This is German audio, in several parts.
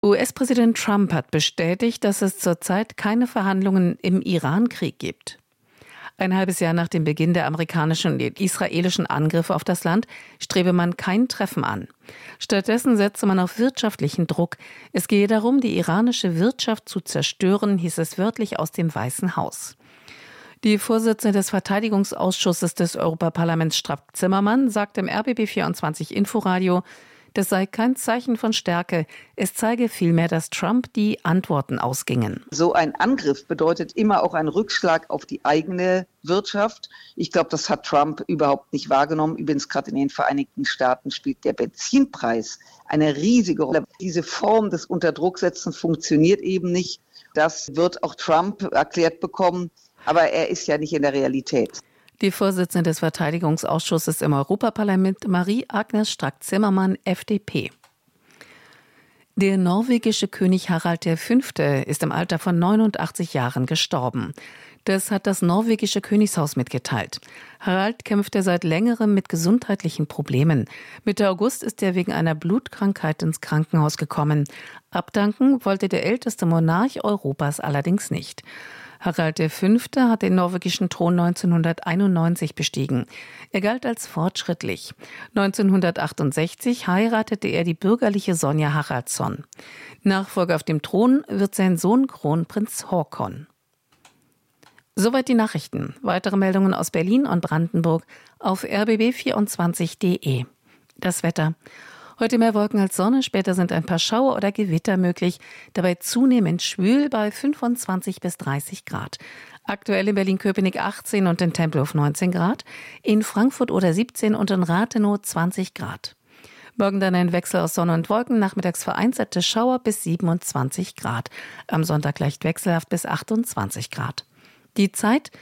US-Präsident Trump hat bestätigt, dass es zurzeit keine Verhandlungen im Iran-Krieg gibt. Ein halbes Jahr nach dem Beginn der amerikanischen und israelischen Angriffe auf das Land strebe man kein Treffen an. Stattdessen setze man auf wirtschaftlichen Druck. Es gehe darum, die iranische Wirtschaft zu zerstören, hieß es wörtlich aus dem Weißen Haus. Die Vorsitzende des Verteidigungsausschusses des Europaparlaments, Strack-Zimmermann, sagt im RBB24 Inforadio, das sei kein Zeichen von Stärke. Es zeige vielmehr, dass Trump die Antworten ausgingen. So ein Angriff bedeutet immer auch einen Rückschlag auf die eigene Wirtschaft. Ich glaube, das hat Trump überhaupt nicht wahrgenommen. Übrigens, gerade in den Vereinigten Staaten spielt der Benzinpreis eine riesige Rolle. Diese Form des Unterdrucksetzens funktioniert eben nicht. Das wird auch Trump erklärt bekommen. Aber er ist ja nicht in der Realität. Die Vorsitzende des Verteidigungsausschusses im Europaparlament, Marie-Agnes Strack-Zimmermann, FDP. Der norwegische König Harald V. ist im Alter von 89 Jahren gestorben. Das hat das norwegische Königshaus mitgeteilt. Harald kämpfte seit längerem mit gesundheitlichen Problemen. Mitte August ist er wegen einer Blutkrankheit ins Krankenhaus gekommen. Abdanken wollte der älteste Monarch Europas allerdings nicht. Harald V. hat den norwegischen Thron 1991 bestiegen. Er galt als fortschrittlich. 1968 heiratete er die bürgerliche Sonja Haraldsson. Nachfolger auf dem Thron wird sein Sohn Kronprinz Haakon. Soweit die Nachrichten. Weitere Meldungen aus Berlin und Brandenburg auf rbb24.de. Das Wetter. Heute mehr Wolken als Sonne, später sind ein paar Schauer oder Gewitter möglich, dabei zunehmend schwül bei 25 bis 30 Grad. Aktuell in Berlin-Köpenick 18 und in Tempelhof 19 Grad, in Frankfurt oder 17 und in Rathenow 20 Grad. Morgen dann ein Wechsel aus Sonne und Wolken, nachmittags vereinzelte Schauer bis 27 Grad. Am Sonntag leicht wechselhaft bis 28 Grad. Die Zeit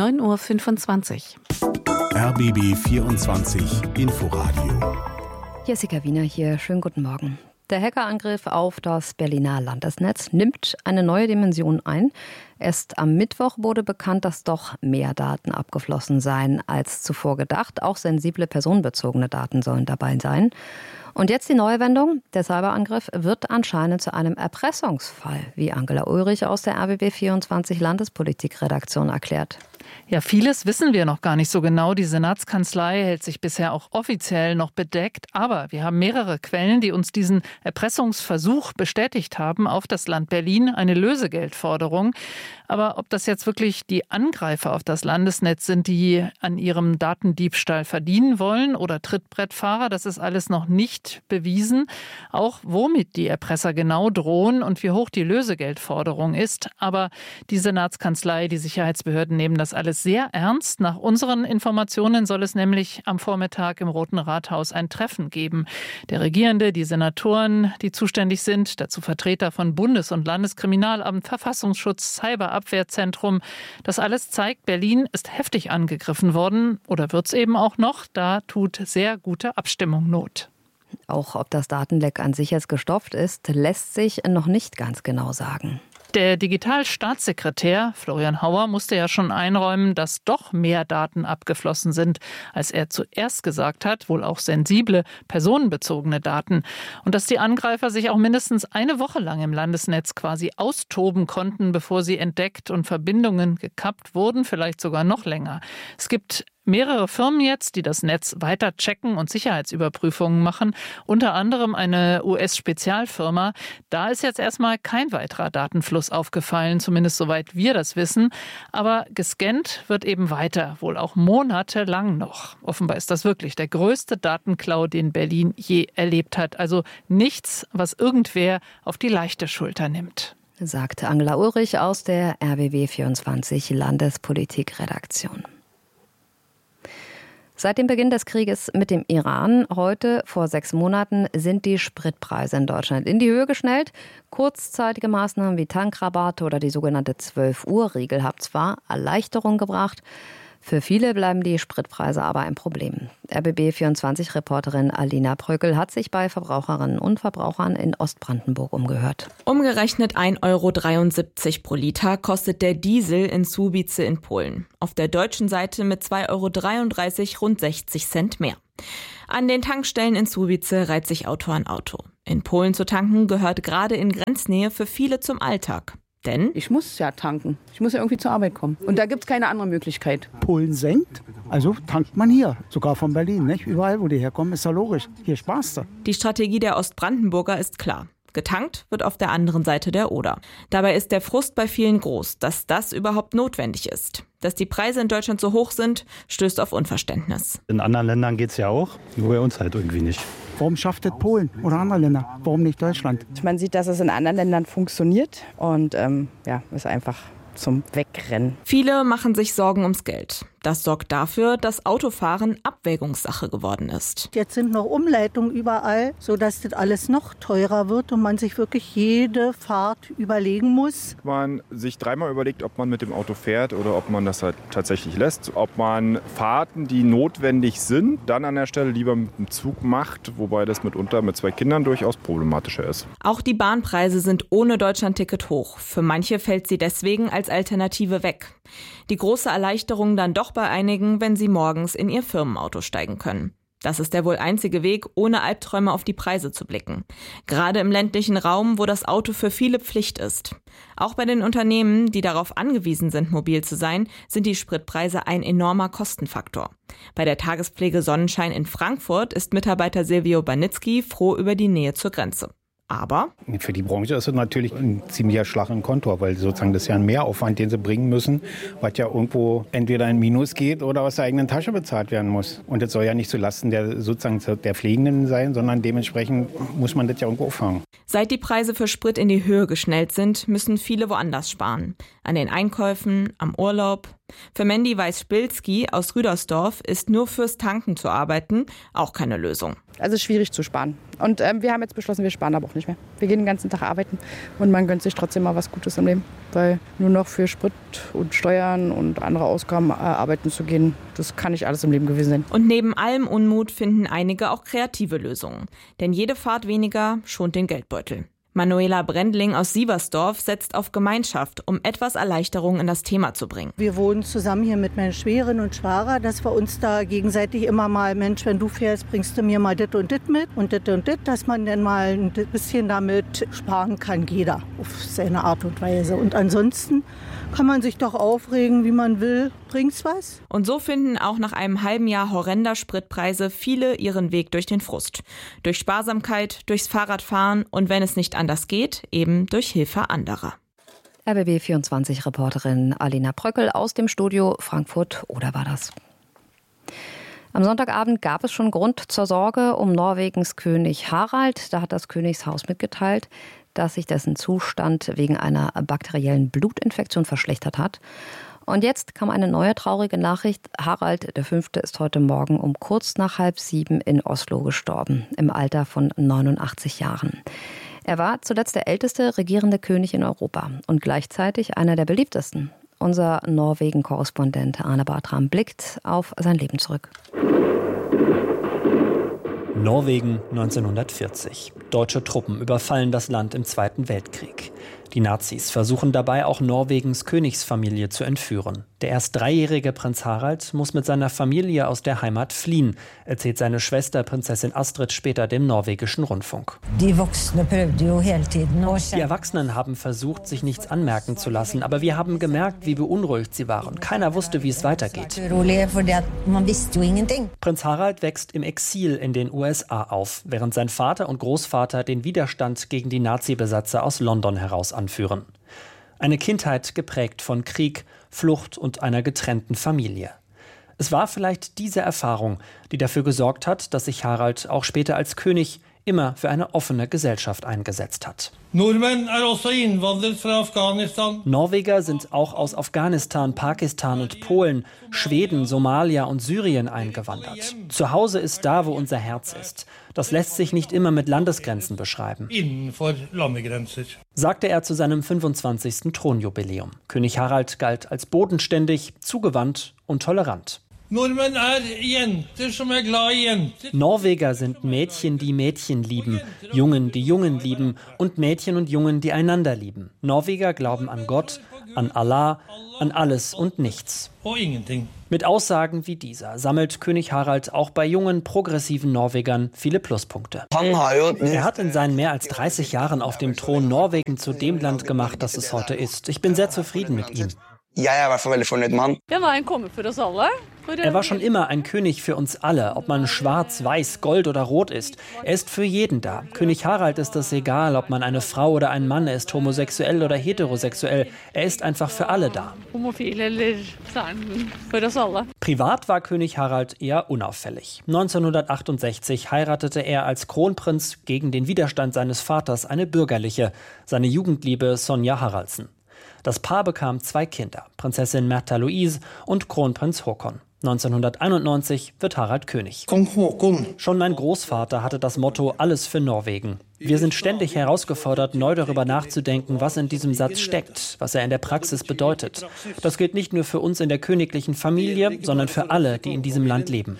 9:25 Uhr. RBB 24 Inforadio. Jessica Wiener hier, schönen guten Morgen. Der Hackerangriff auf das Berliner Landesnetz nimmt eine neue Dimension ein. Erst am Mittwoch wurde bekannt, dass doch mehr Daten abgeflossen seien als zuvor gedacht. Auch sensible personenbezogene Daten sollen dabei sein. Und jetzt die neue Wendung. Der Cyberangriff wird anscheinend zu einem Erpressungsfall, wie Angela Ulrich aus der RBB24 Landespolitik-Redaktion erklärt. Ja, vieles wissen wir noch gar nicht so genau. Die Senatskanzlei hält sich bisher auch offiziell noch bedeckt. Aber wir haben mehrere Quellen, die uns diesen Erpressungsversuch bestätigt haben auf das Land Berlin, eine Lösegeldforderung. Aber ob das jetzt wirklich die Angreifer auf das Landesnetz sind, die an ihrem Datendiebstahl verdienen wollen oder Trittbrettfahrer, das ist alles noch nicht bewiesen. Auch womit die Erpresser genau drohen und wie hoch die Lösegeldforderung ist. Aber die Senatskanzlei, die Sicherheitsbehörden nehmen das alles sehr ernst. Nach unseren Informationen soll es nämlich am Vormittag im Roten Rathaus ein Treffen geben. Der Regierende, die Senatoren, die zuständig sind, dazu Vertreter von Bundes- und Landeskriminalamt, Verfassungsschutz, Cyberabwehrzentrum. Das alles zeigt, Berlin ist heftig angegriffen worden oder wird es eben auch noch. Da tut sehr gute Abstimmung Not. Auch ob das Datenleck an sich jetzt gestopft ist, lässt sich noch nicht ganz genau sagen. Der Digitalstaatssekretär Florian Hauer musste ja schon einräumen, dass doch mehr Daten abgeflossen sind, als er zuerst gesagt hat, wohl auch sensible, personenbezogene Daten. Und dass die Angreifer sich auch mindestens eine Woche lang im Landesnetz quasi austoben konnten, bevor sie entdeckt und Verbindungen gekappt wurden, vielleicht sogar noch länger. Es gibt mehrere Firmen jetzt, die das Netz weiter checken und Sicherheitsüberprüfungen machen. Unter anderem eine US-Spezialfirma. Da ist jetzt erstmal kein weiterer Datenfluss aufgefallen, zumindest soweit wir das wissen. Aber gescannt wird eben weiter, wohl auch monatelang noch. Offenbar ist das wirklich der größte Datenklau, den Berlin je erlebt hat. Also nichts, was irgendwer auf die leichte Schulter nimmt. Sagte Angela Ulrich aus der RBB24 Landespolitik-Redaktion. Seit dem Beginn des Krieges mit dem Iran, heute vor 6 Monaten, sind die Spritpreise in Deutschland in die Höhe geschnellt. Kurzzeitige Maßnahmen wie Tankrabatte oder die sogenannte 12-Uhr-Regel haben zwar Erleichterung gebracht. Für viele bleiben die Spritpreise aber ein Problem. RBB24-Reporterin Alina Pröckel hat sich bei Verbraucherinnen und Verbrauchern in Ostbrandenburg umgehört. Umgerechnet 1,73 € pro Liter kostet der Diesel in Słubice in Polen. Auf der deutschen Seite mit 2,33 € rund 60 Cent mehr. An den Tankstellen in Słubice reiht sich Auto an Auto. In Polen zu tanken gehört gerade in Grenznähe für viele zum Alltag. Denn ich muss ja tanken. Ich muss ja irgendwie zur Arbeit kommen. Und da gibt es keine andere Möglichkeit. Polen senkt, also tankt man hier. Sogar von Berlin, nicht? Überall, wo die herkommen, ist ja logisch. Hier sparst du. Die Strategie der Ostbrandenburger ist klar. Getankt wird auf der anderen Seite der Oder. Dabei ist der Frust bei vielen groß, dass das überhaupt notwendig ist. Dass die Preise in Deutschland so hoch sind, stößt auf Unverständnis. In anderen Ländern geht es ja auch, nur bei uns halt irgendwie nicht. Warum schafft das Polen oder andere Länder? Warum nicht Deutschland? Man sieht, dass es in anderen Ländern funktioniert und ist einfach zum Wegrennen. Viele machen sich Sorgen ums Geld. Das sorgt dafür, dass Autofahren Abwägungssache geworden ist. Jetzt sind noch Umleitungen überall, sodass das alles noch teurer wird und man sich wirklich jede Fahrt überlegen muss. Man sich dreimal überlegt, ob man mit dem Auto fährt oder ob man das halt tatsächlich lässt. Ob man Fahrten, die notwendig sind, dann an der Stelle lieber mit dem Zug macht, wobei das mitunter mit 2 Kindern durchaus problematischer ist. Auch die Bahnpreise sind ohne Deutschlandticket hoch. Für manche fällt sie deswegen als Alternative weg. Die große Erleichterung dann doch bei einigen, wenn sie morgens in ihr Firmenauto steigen können. Das ist der wohl einzige Weg, ohne Albträume auf die Preise zu blicken. Gerade im ländlichen Raum, wo das Auto für viele Pflicht ist. Auch bei den Unternehmen, die darauf angewiesen sind, mobil zu sein, sind die Spritpreise ein enormer Kostenfaktor. Bei der Tagespflege Sonnenschein in Frankfurt ist Mitarbeiter Silvio Banitzky froh über die Nähe zur Grenze. Aber für die Branche ist es natürlich ein ziemlicher Schlag im Kontor, weil sozusagen das ist ja ein Mehraufwand, den sie bringen müssen, was ja irgendwo entweder in Minus geht oder aus der eigenen Tasche bezahlt werden muss. Und das soll ja nicht zulasten der Pflegenden sein, sondern dementsprechend muss man das ja irgendwo auffangen. Seit die Preise für Sprit in die Höhe geschnellt sind, müssen viele woanders sparen. An den Einkäufen, am Urlaub. Für Mandy Weiß-Spilski aus Rüdersdorf ist nur fürs Tanken zu arbeiten auch keine Lösung. Also schwierig zu sparen. Und wir haben jetzt beschlossen, wir sparen aber auch nicht mehr. Wir gehen den ganzen Tag arbeiten und man gönnt sich trotzdem mal was Gutes im Leben. Weil nur noch für Sprit und Steuern und andere Ausgaben arbeiten zu gehen, das kann nicht alles im Leben gewesen sein. Und neben allem Unmut finden einige auch kreative Lösungen. Denn jede Fahrt weniger schont den Geldbeutel. Manuela Brendling aus Sieversdorf setzt auf Gemeinschaft, um etwas Erleichterung in das Thema zu bringen. Wir wohnen zusammen hier mit meinen Schweren und Schwager, dass wir uns da gegenseitig immer mal, Mensch, wenn du fährst, bringst du mir mal dit und dit mit und dit und dit, dass man dann mal ein bisschen damit sparen kann, jeder auf seine Art und Weise. Und ansonsten kann man sich doch aufregen, wie man will. Bringt's was? Und so finden auch nach einem halben Jahr horrender Spritpreise viele ihren Weg durch den Frust. Durch Sparsamkeit, durchs Fahrradfahren und wenn es nicht anders geht, eben durch Hilfe anderer. RBB24-Reporterin Alina Pröckel aus dem Studio Frankfurt oder war das? Am Sonntagabend gab es schon Grund zur Sorge um Norwegens König Harald. Da hat das Königshaus mitgeteilt, dass sich dessen Zustand wegen einer bakteriellen Blutinfektion verschlechtert hat. Und jetzt kam eine neue traurige Nachricht. Harald V. ist heute Morgen um kurz nach 6:30 in Oslo gestorben, im Alter von 89 Jahren. Er war zuletzt der älteste regierende König in Europa und gleichzeitig einer der beliebtesten. Unser Norwegen-Korrespondent Arne Bartram blickt auf sein Leben zurück. Norwegen 1940. Deutsche Truppen überfallen das Land im Zweiten Weltkrieg. Die Nazis versuchen dabei auch Norwegens Königsfamilie zu entführen. Der erst 3-jährige Prinz Harald muss mit seiner Familie aus der Heimat fliehen, erzählt seine Schwester Prinzessin Astrid später dem norwegischen Rundfunk. Die Erwachsenen haben versucht, sich nichts anmerken zu lassen, aber wir haben gemerkt, wie beunruhigt sie waren. Keiner wusste, wie es weitergeht. Prinz Harald wächst im Exil in den USA auf, während sein Vater und Großvater den Widerstand gegen die Nazi-Besatzer aus London heraus anführen. Eine Kindheit geprägt von Krieg, Flucht und einer getrennten Familie. Es war vielleicht diese Erfahrung, die dafür gesorgt hat, dass sich Harald auch später als König immer für eine offene Gesellschaft eingesetzt hat. Norweger sind auch aus Afghanistan, Pakistan und Polen, Schweden, Somalia und Syrien eingewandert. Zu Hause ist da, wo unser Herz ist. Das lässt sich nicht immer mit Landesgrenzen beschreiben, sagte er zu seinem 25. Thronjubiläum. König Harald galt als bodenständig, zugewandt und tolerant. Norweger sind Mädchen, die Mädchen lieben, Jungen, die Jungen lieben und Mädchen und Jungen, die einander lieben. Norweger glauben an Gott, an Allah, an alles und nichts. Mit Aussagen wie dieser sammelt König Harald auch bei jungen, progressiven Norwegern viele Pluspunkte. Er hat in seinen mehr als 30 Jahren auf dem Thron Norwegen zu dem Land gemacht, das es heute ist. Ich bin sehr zufrieden mit ihm. Er war schon immer ein König für uns alle, ob man schwarz, weiß, gold oder rot ist. Er ist für jeden da. König Harald ist es egal, ob man eine Frau oder ein Mann ist, homosexuell oder heterosexuell. Er ist einfach für alle da. Privat war König Harald eher unauffällig. 1968 heiratete er als Kronprinz gegen den Widerstand seines Vaters eine bürgerliche, seine Jugendliebe Sonja Haraldsen. Das Paar bekam 2 Kinder, Prinzessin Märtha Louise und Kronprinz Håkon. 1991 wird Harald König. Schon mein Großvater hatte das Motto Alles für Norwegen. Wir sind ständig herausgefordert, neu darüber nachzudenken, was in diesem Satz steckt, was er in der Praxis bedeutet. Das gilt nicht nur für uns in der königlichen Familie, sondern für alle, die in diesem Land leben.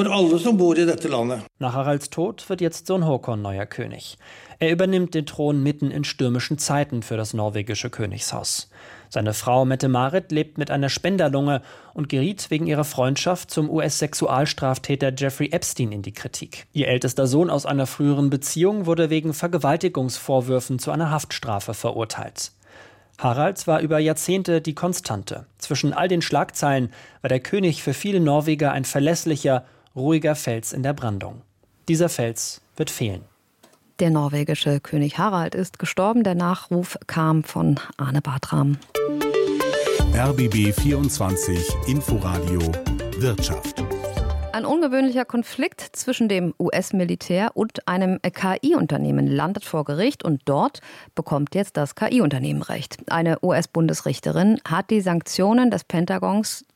Nach Haralds Tod wird jetzt Sohn Håkon neuer König. Er übernimmt den Thron mitten in stürmischen Zeiten für das norwegische Königshaus. Seine Frau Mette-Marit lebt mit einer Spenderlunge und geriet wegen ihrer Freundschaft zum US-Sexualstraftäter Jeffrey Epstein in die Kritik. Ihr ältester Sohn aus einer früheren Beziehung wurde wegen Vergewaltigungsvorwürfen zu einer Haftstrafe verurteilt. Harald war über Jahrzehnte die Konstante. Zwischen all den Schlagzeilen war der König für viele Norweger ein verlässlicher, ruhiger Fels in der Brandung. Dieser Fels wird fehlen. Der norwegische König Harald ist gestorben. Der Nachruf kam von Arne Bartram. RBB 24 Inforadio Wirtschaft. Ein ungewöhnlicher Konflikt zwischen dem US-Militär und einem KI-Unternehmen landet vor Gericht und dort bekommt jetzt das KI-Unternehmen Recht. Eine US-Bundesrichterin hat die Sanktionen des Pentagons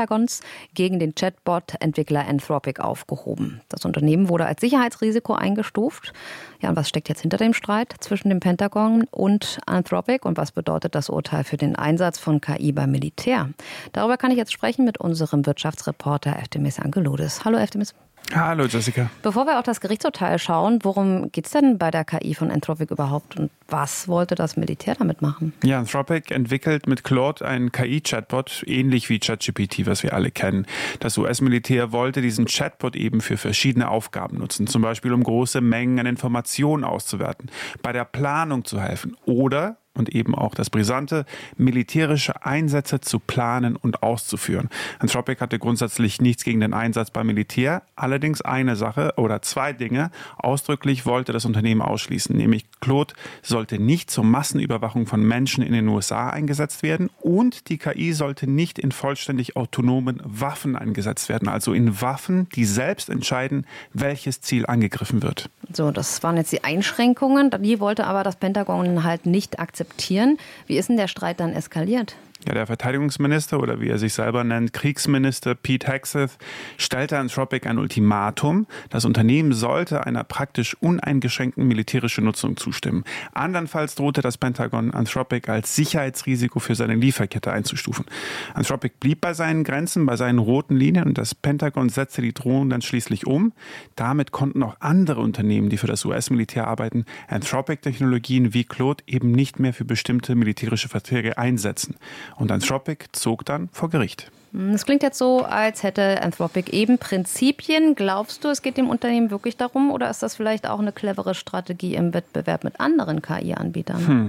gegen den Chatbot-Entwickler Anthropic aufgehoben. Das Unternehmen wurde als Sicherheitsrisiko eingestuft. Ja, und was steckt jetzt hinter dem Streit zwischen dem Pentagon und Anthropic und was bedeutet das Urteil für den Einsatz von KI beim Militär? Darüber kann ich jetzt sprechen mit unserem Wirtschaftsreporter Eftemis Angeloudis. Hallo Eftemis. Hallo Jessica. Bevor wir auf das Gerichtsurteil schauen, worum geht es denn bei der KI von Anthropic überhaupt und was wollte das Militär damit machen? Ja, Anthropic entwickelt mit Claude einen KI-Chatbot, ähnlich wie ChatGPT, was wir alle kennen. Das US-Militär wollte diesen Chatbot eben für verschiedene Aufgaben nutzen, zum Beispiel um große Mengen an Informationen auszuwerten, bei der Planung zu helfen oder und eben auch das Brisante, militärische Einsätze zu planen und auszuführen. Anthropic hatte grundsätzlich nichts gegen den Einsatz beim Militär, allerdings eine Sache oder 2 Dinge ausdrücklich wollte das Unternehmen ausschließen, nämlich Claude sollte nicht zur Massenüberwachung von Menschen in den USA eingesetzt werden und die KI sollte nicht in vollständig autonomen Waffen eingesetzt werden, also in Waffen, die selbst entscheiden, welches Ziel angegriffen wird. So, das waren jetzt die Einschränkungen, die wollte aber das Pentagon halt nicht akzeptieren. Wie ist denn der Streit dann eskaliert? Ja, der Verteidigungsminister oder wie er sich selber nennt, Kriegsminister Pete Hegseth, stellte Anthropic ein Ultimatum. Das Unternehmen sollte einer praktisch uneingeschränkten militärischen Nutzung zustimmen. Andernfalls drohte das Pentagon Anthropic als Sicherheitsrisiko für seine Lieferkette einzustufen. Anthropic blieb bei seinen Grenzen, bei seinen roten Linien und das Pentagon setzte die Drohung dann schließlich um. Damit konnten auch andere Unternehmen, die für das US-Militär arbeiten, Anthropic-Technologien wie Claude eben nicht mehr für bestimmte militärische Verträge einsetzen. Und Anthropic zog dann vor Gericht. Es klingt jetzt so, als hätte Anthropic eben Prinzipien. Glaubst du, es geht dem Unternehmen wirklich darum oder ist das vielleicht auch eine clevere Strategie im Wettbewerb mit anderen KI-Anbietern?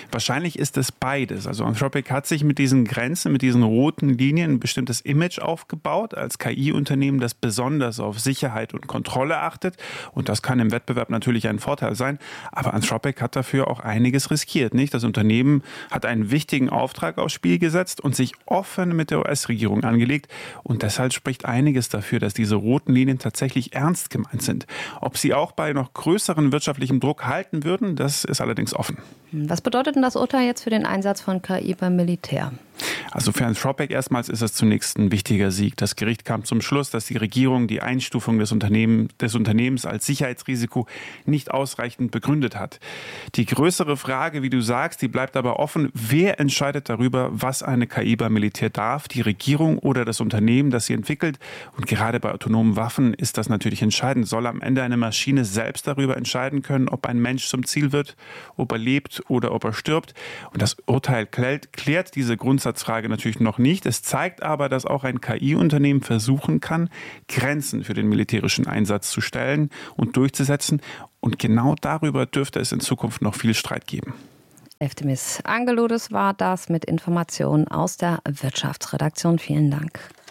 Wahrscheinlich ist es beides. Also Anthropic hat sich mit diesen Grenzen, mit diesen roten Linien ein bestimmtes Image aufgebaut als KI-Unternehmen, das besonders auf Sicherheit und Kontrolle achtet. Und das kann im Wettbewerb natürlich ein Vorteil sein. Aber Anthropic hat dafür auch einiges riskiert, nicht? Das Unternehmen hat einen wichtigen Auftrag aufs Spiel gesetzt und sich offen mit der US-Regierung angelegt. Und deshalb spricht einiges dafür, dass diese roten Linien tatsächlich ernst gemeint sind. Ob sie auch bei noch größeren wirtschaftlichem Druck halten würden, das ist allerdings offen. Was bedeutet denn das Urteil jetzt für den Einsatz von KI beim Militär? Also für Anthropic erstmals ist es zunächst ein wichtiger Sieg. Das Gericht kam zum Schluss, dass die Regierung die Einstufung des Unternehmens als Sicherheitsrisiko nicht ausreichend begründet hat. Die größere Frage, wie du sagst, die bleibt aber offen. Wer entscheidet darüber, was eine KI beim Militär darf? Die Regierung oder das Unternehmen, das sie entwickelt? Und gerade bei autonomen Waffen ist das natürlich entscheidend. Soll am Ende eine Maschine selbst darüber entscheiden können, ob ein Mensch zum Ziel wird, ob er lebt oder ob er stirbt? Und das Urteil klärt diese Grundsatzfrage natürlich noch nicht. Es zeigt aber, dass auch ein KI-Unternehmen versuchen kann, Grenzen für den militärischen Einsatz zu stellen und durchzusetzen. Und genau darüber dürfte es in Zukunft noch viel Streit geben. Eftemis Angeloudes war das mit Informationen aus der Wirtschaftsredaktion. Vielen Dank.